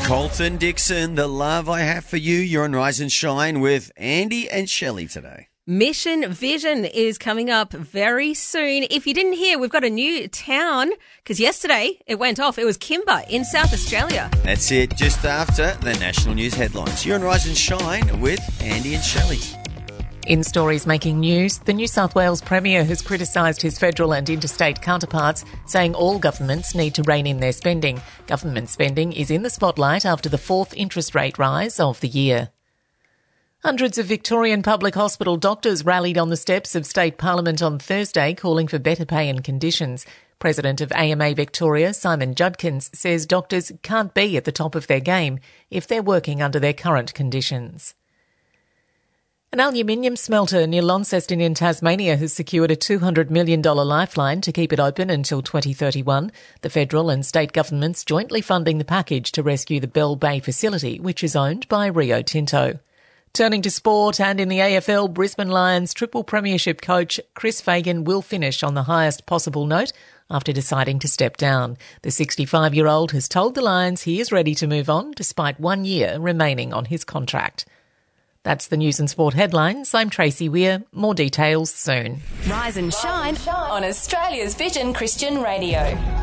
Colton Dixon, The Love I Have For You. You're on Rise and Shine with Andy and Shelley today. Mission Vision is coming up very soon. If you didn't hear, we've got a new town because yesterday it went off. It was Kimba in South Australia. That's it, just after the national news headlines. You're on Rise and Shine with Andy and Shelley. In stories making news, the New South Wales Premier has criticised his federal and interstate counterparts, saying all governments need to rein in their spending. Government spending is in the spotlight after the fourth interest rate rise of the year. Hundreds of Victorian public hospital doctors rallied on the steps of State Parliament on Thursday, calling for better pay and conditions. President of AMA Victoria, Simon Judkins, says doctors can't be at the top of their game if they're working under their current conditions. An aluminium smelter near Launceston in Tasmania has secured a $200 million lifeline to keep it open until 2031. The federal and state governments jointly funding the package to rescue the Bell Bay facility, which is owned by Rio Tinto. Turning to sport, and in the AFL, Brisbane Lions triple premiership coach Chris Fagan will finish on the highest possible note after deciding to step down. The 65-year-old has told the Lions he is ready to move on despite 1 year remaining on his contract. That's the news and sport headlines. I'm Tracy Weir. More details soon. Rise and shine on Australia's Vision Christian Radio.